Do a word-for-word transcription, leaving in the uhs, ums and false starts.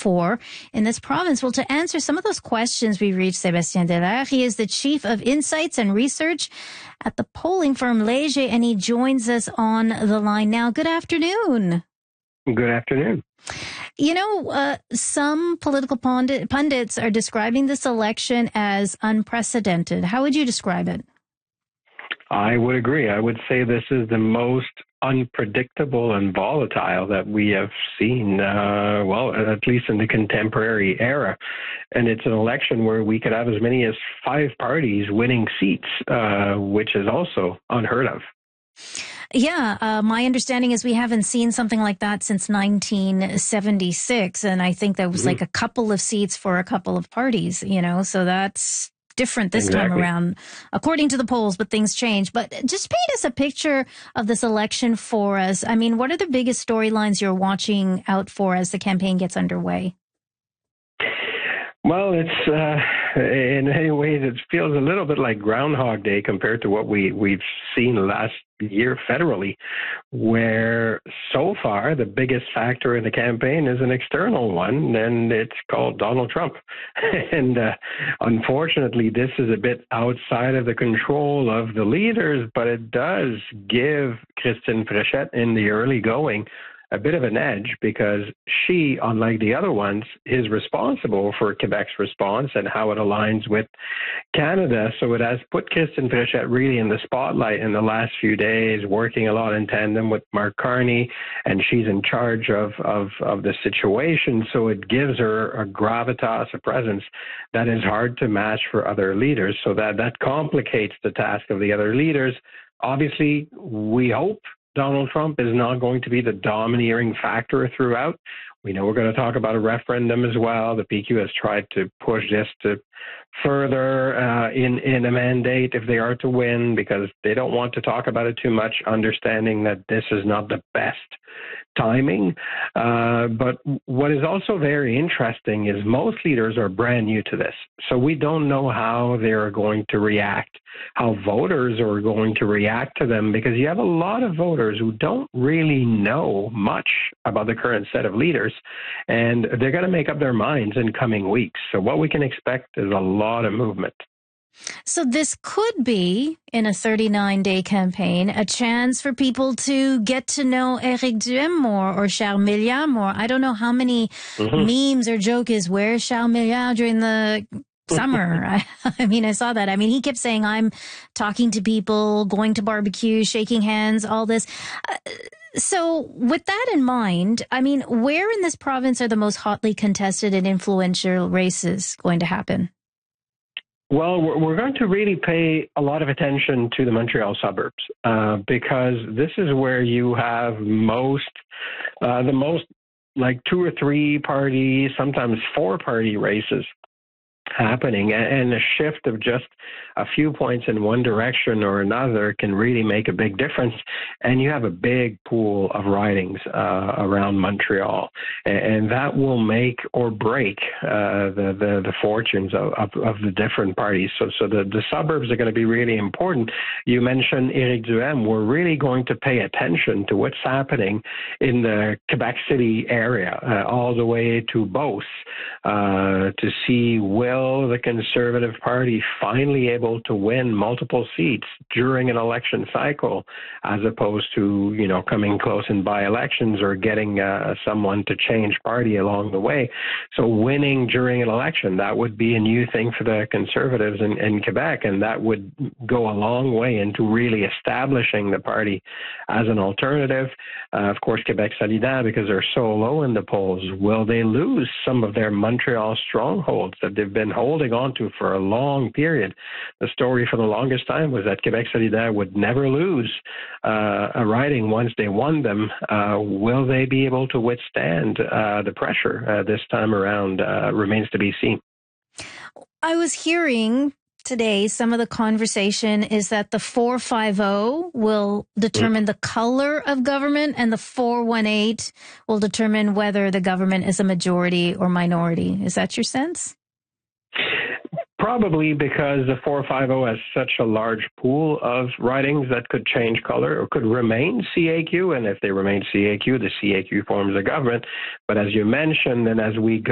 for in this province? Well, to answer some of those questions, we reached Sébastien Dallaire. He is the Chief of Insights and Research at the polling firm Léger, and he joins us on the line now. Good afternoon. Good afternoon. You know, uh, some political pundit, pundits are describing this election as unprecedented. How would you describe it? I would agree. I would say this is the most unpredictable and volatile that we have seen, uh, well, at least in the contemporary era. And it's an election where we could have as many as five parties winning seats, uh, which is also unheard of. Yeah, uh, my understanding is we haven't seen something like that since nineteen seventy-six. And I think that was mm-hmm. like a couple of seats for a couple of parties, you know, so that's different this exactly. time around, according to the polls, but things change. But just paint us a picture of this election for us. I mean, what are the biggest storylines you're watching out for as the campaign gets underway? Well, it's uh, in many ways, it feels a little bit like Groundhog Day compared to what we, we've seen last year federally, where so far the biggest factor in the campaign is an external one, and it's called Donald Trump. and uh, unfortunately, this is a bit outside of the control of the leaders, but it does give Christine Fréchette in the early going a bit of an edge, because she, unlike the other ones, is responsible for Quebec's response and how it aligns with Canada. So it has put Christine Fréchette really in the spotlight in the last few days, working a lot in tandem with Mark Carney, and she's in charge of, of, of the situation. So it gives her a gravitas, a presence that is hard to match for other leaders. So that, that complicates the task of the other leaders. Obviously, we hope Donald Trump is not going to be the domineering factor throughout. We know we're going to talk about a referendum as well. The P Q has tried to push this to further uh, in, in a mandate if they are to win, because they don't want to talk about it too much, understanding that this is not the best timing. Uh, but what is also very interesting is most leaders are brand new to this. So we don't know how they're going to react, how voters are going to react to them, because you have a lot of voters who don't really know much about the current set of leaders, and they're going to make up their minds in coming weeks. So what we can expect is a lot of movement. So this could be, in a thirty-nine day campaign, a chance for people to get to know Éric Duhem more or Charles Milliard more. I don't know how many mm-hmm. memes or joke is, where's Charles Milliard during the summer? I, I mean, I saw that. I mean, he kept saying, I'm talking to people, going to barbecue, shaking hands, all this. Uh, so with that in mind, I mean, where in this province are the most hotly contested and influential races going to happen? Well, we're going to really pay a lot of attention to the Montreal suburbs, uh, because this is where you have most, uh, the most like two or three party, sometimes four party races happening, and a shift of just a few points in one direction or another can really make a big difference. And you have a big pool of ridings uh, around Montreal, and that will make or break uh, the, the the fortunes of, of, of the different parties. So, so the, the suburbs are going to be really important. You mentioned Éric Duhem. We're really going to pay attention to what's happening in the Quebec City area, uh, all the way to Beauce, uh, to see will the Conservative Party finally able to win multiple seats during an election cycle, as opposed to, you know, coming close in by-elections or getting uh, someone to change party along the way. So winning during an election, that would be a new thing for the Conservatives in, in Quebec, and that would go a long way into really establishing the party as an alternative. Uh, of course, Quebec Solidaire, because they're so low in the polls, will they lose some of their Montreal strongholds that they've been holding on to for a long period? The story for the longest time was that Quebec Solidaire would never lose uh, a riding once they won them. Uh, will they be able to withstand uh, the pressure uh, this time around? Uh, remains to be seen. I was hearing today some of the conversation is that the four five zero will determine mm. the color of government, and the four one eight will determine whether the government is a majority or minority. Is that your sense? Probably, because the four five zero has such a large pool of ridings that could change color or could remain C A Q. And if they remain C A Q, the C A Q forms a government. But as you mentioned, and as we go